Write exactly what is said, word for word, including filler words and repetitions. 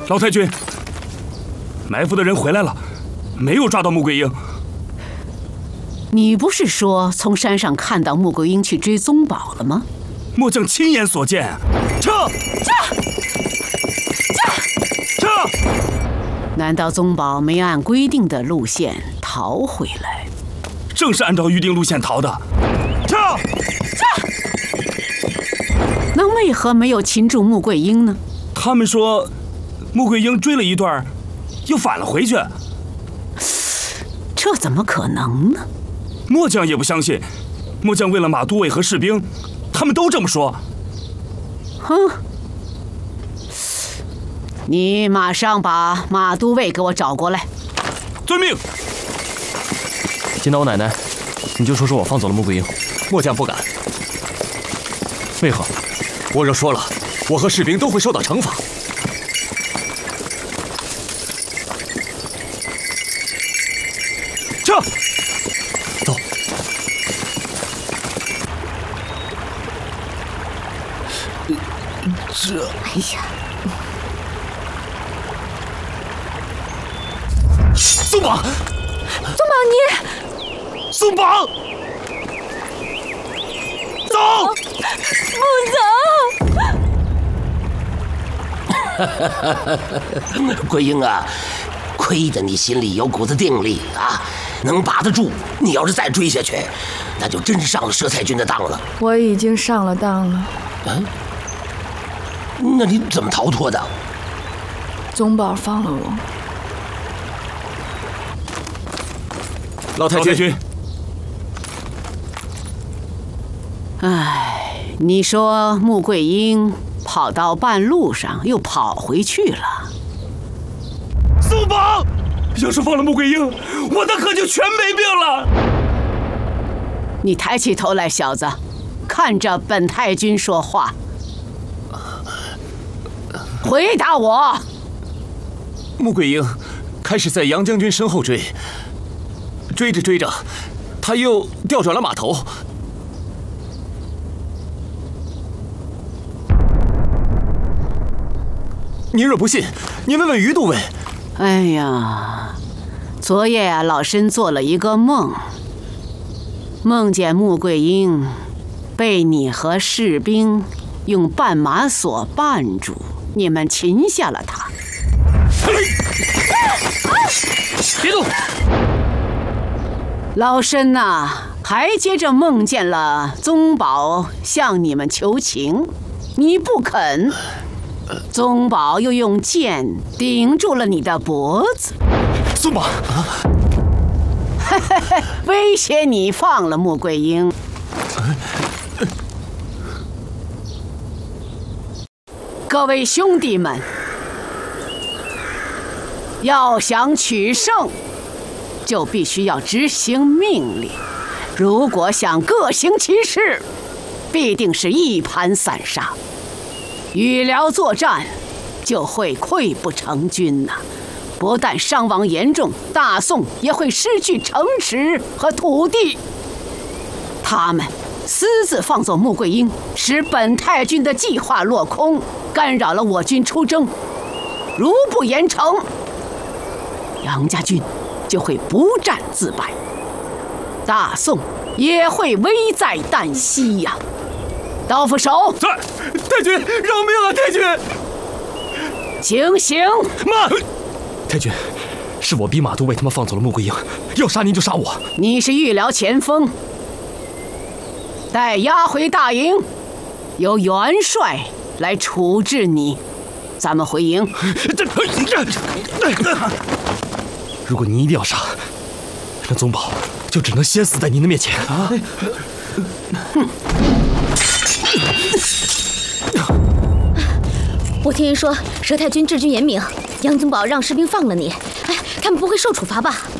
老太君，埋伏的人回来了，没有抓到穆桂英。 你不是说从山上看到穆桂英去追宗宝了吗？ 末将亲眼所见。撤！ 撤！ 撤！ 难道宗宝没按规定的路线逃回来？ 正是按照预定路线逃的。撤！ 撤！那为何没有擒住穆桂英呢？ 他们说，穆桂英追了一段，又返了回去。 这怎么可能呢？ 末将也不相信。末将为了马都尉和士兵，他们都这么说。 哼！你马上把马都尉给我找过来。 遵命。 金刀奶奶，你就说说我放走了穆桂英，末将不敢。为何？我若说了，我和士兵都会受到惩罚。 撤！ 走。 这…… 哎呀！ 松绑！ 宗宝，你松绑！走！ 不走！ 桂英啊，亏得你心里有股子定力啊，能把得住。你要是再追下去，那就真上了佘太君的当了。 我已经上了当了。 嗯，那你怎么逃脱的？ 宗宝放了我。 老太君， 哎，你说穆桂英跑到半路上又跑回去了。 松绑！要是放了穆桂英，我那可就全没命了。 你抬起头来，小子，看着本太君说话。回答我。 穆桂英开始在杨将军身后追。追着追着，他又调转了马头。您若不信，您问问于都尉。 哎呀，昨夜啊，老身做了一个梦，梦见穆桂英被你和士兵用绊马索绊住，你们擒下了她。 别动！ 老身呐、啊，还接着梦见了宗宝向你们求情，你不肯，宗宝又用剑顶住了你的脖子。 松绑！ 威胁你放了穆桂英。各位兄弟们，要想取胜，就必须要执行命令。如果想各行其事，必定是一盘散沙。与辽作战，就会溃不成军呐、啊！不但伤亡严重，大宋也会失去城池和土地。他们私自放走穆桂英，使本太君的计划落空，干扰了我军出征。如不严惩，杨家军就会不战自败，大宋也会危在旦夕呀、啊！刀斧手， 在，太君饶命啊！太君， 行行， 慢！ 太君，是我逼马都尉他们放走了穆桂英，要杀您就杀我。 你是御辽前锋，待押回大营，由元帅来处置你。咱们回营。 这这， 如果您一定要杀，那宗宝就只能先死在您的面前啊！ 哼！ 我听人说佘太君治军严明，杨宗保让士兵放了你，哎，他们不会受处罚吧？